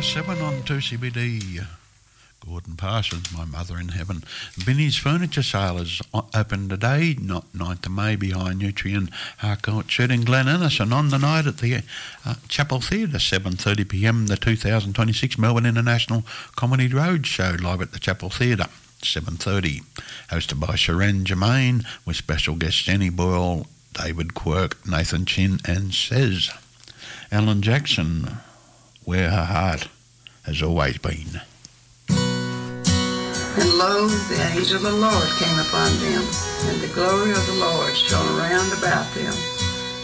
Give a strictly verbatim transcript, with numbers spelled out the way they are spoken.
past seven on two C B D. Gordon Parsons, my mother in heaven. Binny's Furniture Sale is open today, not ninth of May, behind Nutrien Harcourt Shed in Glen Innes, and on the night at the uh, Chapel Theatre, seven thirty p m, the two thousand twenty-six Melbourne International Comedy Road Show, live at the Chapel Theatre, seven thirty. Hosted by Sharon Germain, with special guests Jenny Boyle, David Quirk, Nathan Chin and Sez. Alan Jackson, Where Her Heart Has Always Been. And lo, the angel of the Lord came upon them, and the glory of the Lord shone round about them.